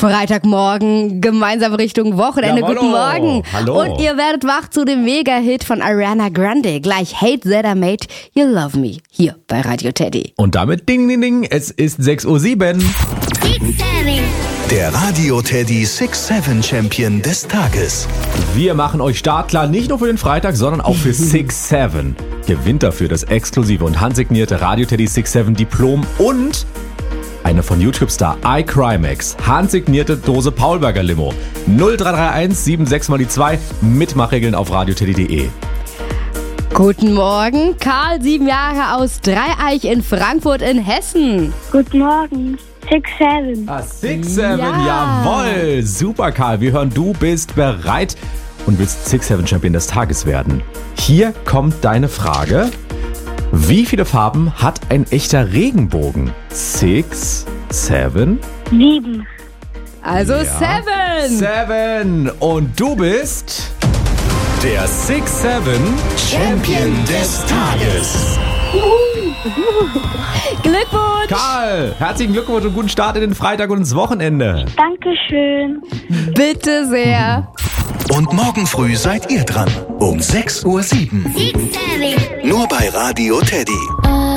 Freitagmorgen, gemeinsam Richtung Wochenende. Jawollo. Guten Morgen. Hallo. Und ihr werdet wach zu dem Mega-Hit von Ariana Grande. Gleich Hate That I Made You Love Me. Hier bei Radio Teddy. Und damit ding, ding, ding, es ist 6:07 Uhr. Der Radio Teddy 6-7 Champion des Tages. Wir machen euch startklar, nicht nur für den Freitag, sondern auch für 6-7. Gewinnt dafür das exklusive und handsignierte Radio Teddy 6-7 Diplom und eine von YouTube-Star iCrimex handsignierte Dose Paulberger Limo. 0331 76 mal die 2. Mitmachregeln auf radioteddy.de. Guten Morgen, Karl, 7 Jahre aus Dreieich in Frankfurt in Hessen. Guten Morgen. 6-7. 6-7, Ja. jawohl. Super, Karl. Wir hören, du bist bereit und willst 6-7 Champion des Tages werden. Hier kommt deine Frage. Wie viele Farben hat ein echter Regenbogen? 6, 7? 7. Also Ja. 7. 7. Und du bist der 6-7 Champion des Tages. Glückwunsch. Karl. Herzlichen Glückwunsch und guten Start in den Freitag und ins Wochenende. Dankeschön. Bitte sehr. Und morgen früh seid ihr dran. Um 6:07 Uhr. Nur bei Radio Teddy.